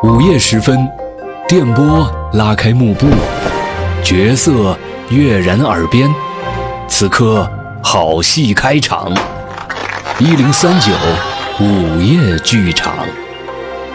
午夜时分，电波拉开幕布，角色跃然耳边。此刻，好戏开场。1039午夜剧场。